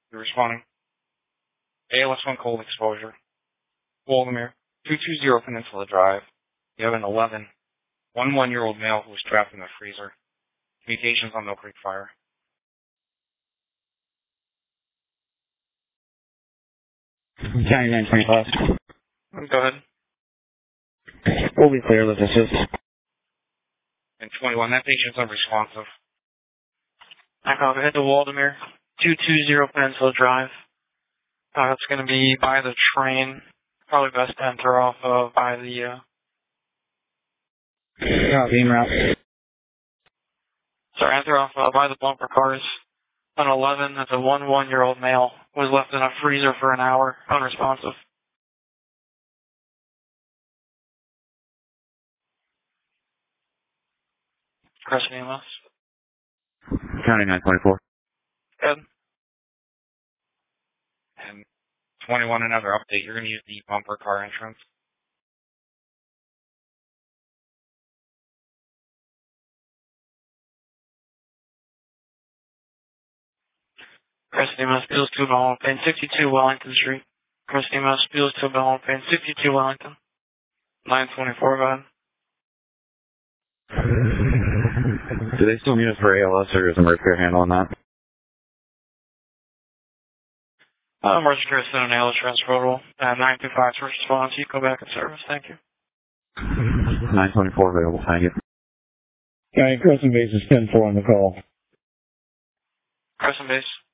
You're responding. ALS-1 cold exposure. Waldemar, 220 Peninsula Drive. You have an 1-year-old male who was trapped in the freezer. Communications on Mill Creek Fire. County 925. Go ahead. We'll be clear with assist. And 21, that patient's unresponsive. I copy. Head to Waldemar, 220 Peninsula Drive. It's going to be by the train. Probably best to enter off by the... Copy, en route. Sorry, enter off by the bumper cars. An 11, that's a 1-year-old male, was left in a freezer for an hour, unresponsive. Crescent EMS. County 924. Good. And 21, another update. You're going to use the bumper car entrance. Crescent EMS, Beals 2 Belmont Pain, 52 Wellington Street. Crescent EMS, Beals 2 Belmont Pain, 52 Wellington. 924, go ahead. Do they still need us for ALS, or is emergency care handling that? Emergency care is still an ALS transportable. 925 first response. You go back in service. Thank you. 924 available. Thank you. County Crescent Base is 10-4 on the call. Crescent Base.